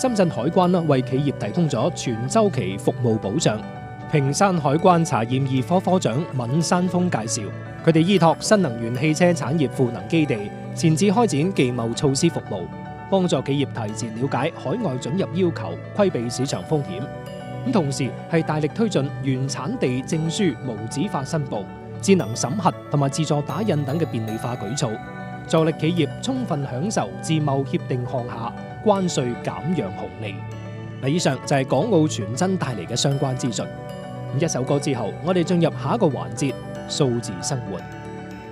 深圳海關為企業提供咗全週期服務保障。屏山海關查驗二科科長閔山峰介紹，佢哋依託新能源汽車產業賦能基地，前置開展技貿措施服務，幫助企業提前了解海外准入要求，規避市場風險。咁同時係大力推進原產地證書無紙化申報、智能審核同埋自助打印等嘅便利化舉措，助力企業充分享受自貿協定項下關稅減讓紅利。以上就係港澳傳真帶嚟嘅相關資訊。一首歌之後，我哋進入下一個環節，數字生活。